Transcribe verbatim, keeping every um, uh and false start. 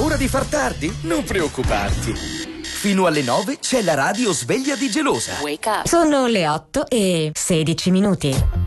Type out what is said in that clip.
paura di far tardi? Non preoccuparti. Fino alle nove c'è la radio sveglia di Gelosa. Wake up. Sono le otto e sedici minuti.